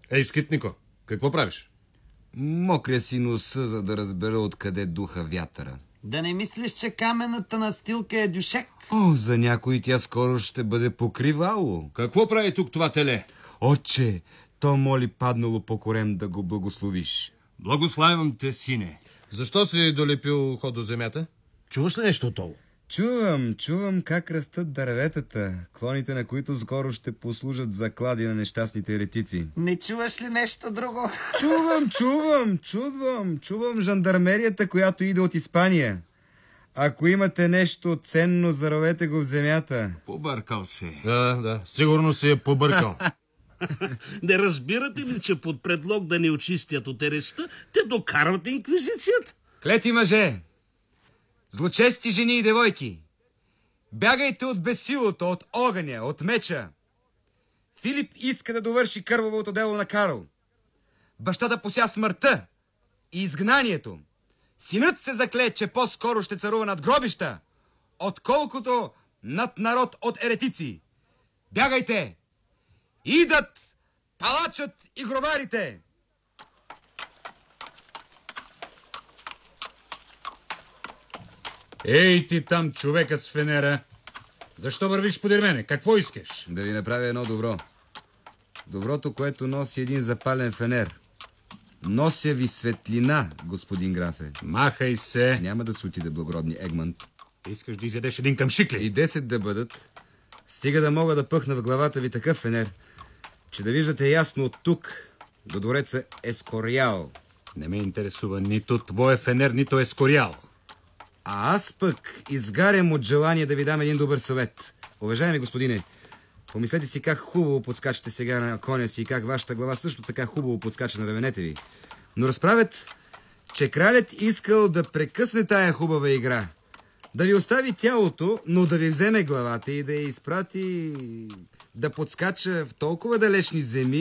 Ей, скитнико, какво правиш? Мокря си носа, за да разбера откъде духа вятъра. Да не мислиш, че каменната настилка е дюшек? О, за някой тя скоро ще бъде покривало. Какво прави тук това теле? Отче, то моли паднало по корем да го благословиш. Благославям те, сине. Защо си долепил ухо до земята? Чуваш ли нещо отдолу? Чувам как растат дърветата, клоните на които скоро ще послужат за клади на нещастните еретици. Не чуваш ли нещо друго? Чувам жандармерията, която иде от Испания. Ако имате нещо ценно, заровете го в земята. Побъркал се. Да, сигурно се е побъркал. Не разбирате ли, че под предлог да ни очистят от ереста, те докарват инквизицията? Клети мъже, злочести жени и девойки, бягайте от бесилото, от огъня, от меча. Филип иска да довърши кървавото дело на Карл. Бащата пося смъртта и изгнанието. Синът се закле, че по-скоро ще царува над гробища, отколкото над народ от еретици. Бягайте! Идат палачът и гробарите! Ей, ти там, човекът с фенера. Защо вървиш подир мене? Какво искаш? Да ви направя едно добро. Доброто, което носи един запален фенер. Нося ви светлина, господин графе. Махай се. Няма да се отиде, благородни Егмонт. Искаш да изядеш един къмшик ли? И 10 да бъдат. Стига да мога да пъхна в главата ви такъв фенер, че да виждате ясно от тук до двореца Ескориал. Не ме интересува нито твоя фенер, нито Ескориал. А аз пък изгарям от желание да ви дам един добър съвет. Уважаеми господине, помислете си как хубаво подскачате сега на коня си и как вашата глава също така хубаво подскача на раменете ви. Но разправят, че кралят искал да прекъсне тая хубава игра. Да ви остави тялото, но да ви вземе главата и да я изпрати да подскача в толкова далечни земи,